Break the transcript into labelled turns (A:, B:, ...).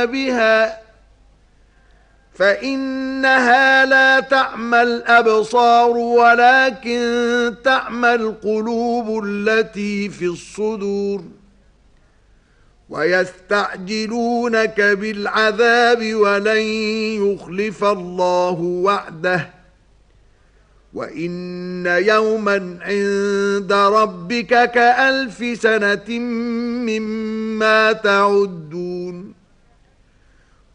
A: بها فإنها لا تعمى الأبصار ولكن تعمى القلوب التي في الصدور ويستعجلونك بالعذاب ولن يخلف الله وعده وإن يوما عند ربك كألف سنة مما تعدون